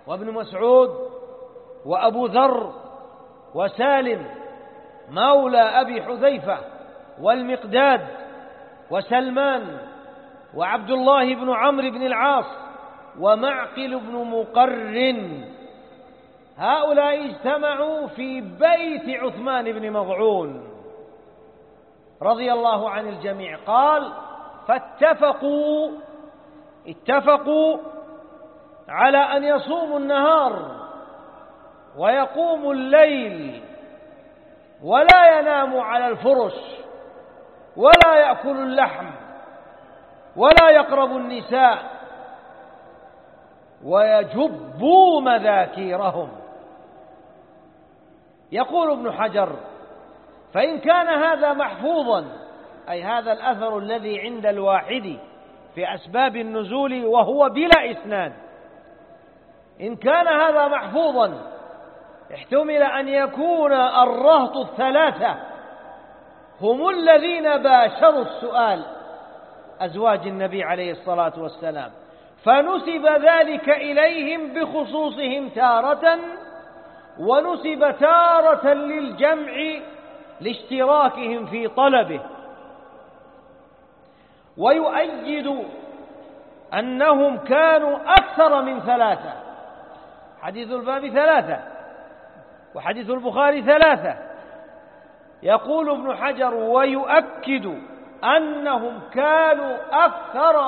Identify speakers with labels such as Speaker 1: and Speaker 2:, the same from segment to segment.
Speaker 1: وابن مسعود وأبو ذر وسالم مولى أبي حذيفة والمقداد وسلمان وعبد الله بن عمرو بن العاص ومعقل بن مقرن، هؤلاء اجتمعوا في بيت عثمان بن مظعون رضي الله عن الجميع. قال: اتفقوا على أن يصوموا النهار ويقوموا الليل ولا يناموا على الفرش ولا يأكلوا اللحم ولا يقربوا النساء ويجبوا مذاكيرهم. يقول ابن حجر: فإن كان هذا محفوظا، أي هذا الأثر الذي عند الواحد في أسباب النزول وهو بلا إسناد، إن كان هذا محفوظا احتمل أن يكون الرهط الثلاثة هم الذين باشروا السؤال، أزواج النبي عليه الصلاة والسلام، فنسب ذلك إليهم بخصوصهم تارة، ونسب تارة للجمع لاشتراكهم في طلبه. ويؤيد أنهم كانوا أكثر من ثلاثة، حديث الباب 3 وحديث البخاري 3. يقول ابن حجر: ويؤكد أنهم كانوا أكثر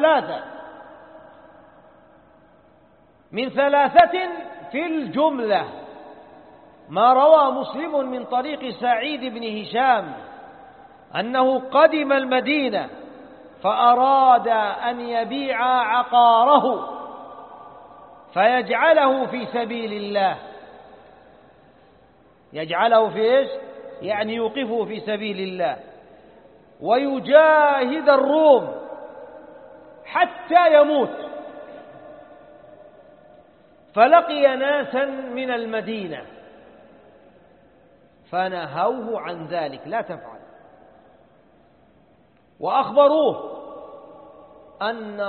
Speaker 1: من ثلاثة في الجملة، ما روى مسلم من طريق سعيد بن هشام أنه قدم المدينة فأراد أن يبيع عقاره فيجعله في سبيل الله. يجعله في إيش؟ يعني يوقفه في سبيل الله، ويجاهد الروم حتى يموت. فلقي ناسا من المدينة فنهوه عن ذلك: لا تفعل. وأخبروه أن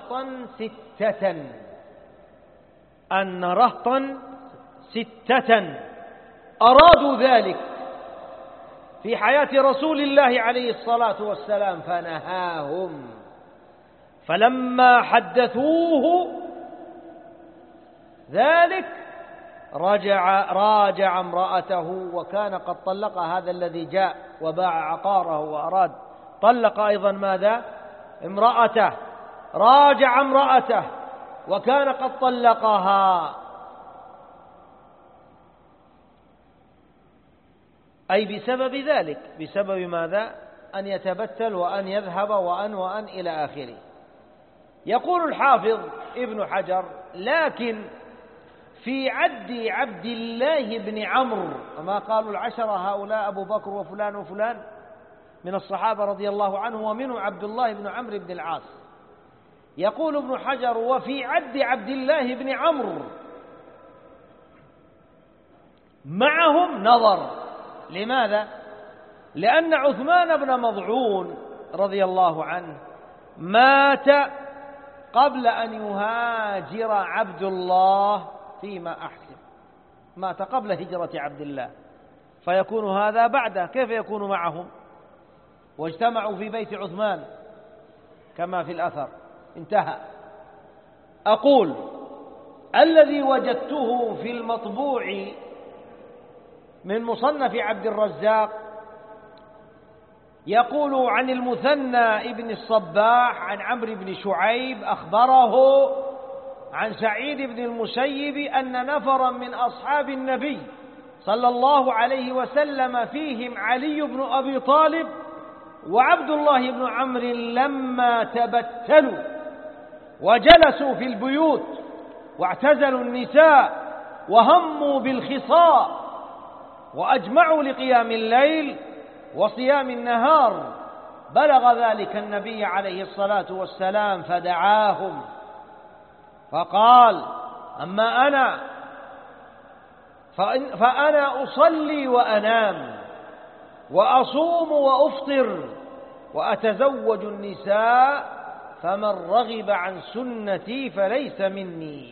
Speaker 1: رهطا 6 أرادوا ذلك في حياة رسول الله عليه الصلاة والسلام فنهاهم. فلما حدثوه ذلك راجع امرأته، وكان قد طلق هذا الذي جاء وباع عقاره وأراد طلق أيضا ماذا؟ امرأته. راجع امرأته وكان قد طلقها، أي بسبب ذلك، بسبب ماذا؟ أن يتبتل وأن يذهب وأن إلى آخره. يقول الحافظ ابن حجر: لكن في عد عبد الله بن عمرو، وما قالوا العشرة هؤلاء أبو بكر وفلان وفلان من الصحابة رضي الله عنه، ومنه عبد الله بن عمرو بن العاص. يقول ابن حجر: وفي عد عبد الله بن عمرو معهم نظر. لماذا؟ لأن عثمان بن مظعون رضي الله عنه مات قبل أن يهاجر عبد الله فيما أحسن، مات قبل هجرة عبد الله، فيكون هذا بعده. كيف يكون معهم؟ واجتمعوا في بيت عثمان كما في الأثر. انتهى. أقول: الذي وجدته في المطبوع من مصنف عبد الرزاق يقول عن المثنى ابن الصباح عن عمرو بن شعيب أخبره عن سعيد بن المسيب أن نفرا من أصحاب النبي صلى الله عليه وسلم فيهم علي بن أبي طالب وعبد الله بن عمرو لما تبتلوا وجلسوا في البيوت واعتزلوا النساء وهموا بالخصاء وأجمعوا لقيام الليل وصيام النهار، بلغ ذلك النبي عليه الصلاة والسلام فدعاهم فقال: أما أنا فأنا أصلي وأنام وأصوم وأفطر وأتزوج النساء، فمن رغب عن سنتي فليس مني.